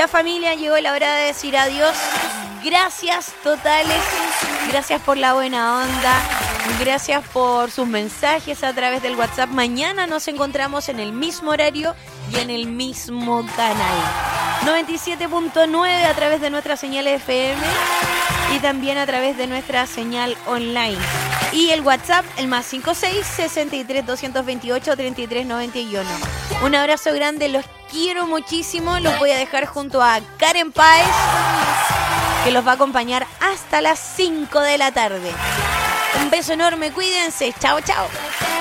Ya, familia, llegó la hora de decir adiós. Gracias totales. Gracias por la buena onda. Gracias por sus mensajes a través del WhatsApp. Mañana nos encontramos en el mismo horario y en el mismo canal. 97.9 a través de nuestra señal FM y también a través de nuestra señal online. Y el WhatsApp, el más 56-63-228-3391. Un abrazo grande, los quiero muchísimo. Los voy a dejar junto a Karen Páez, que los va a acompañar hasta las 5 de la tarde. Un beso enorme, cuídense. Chao, chao.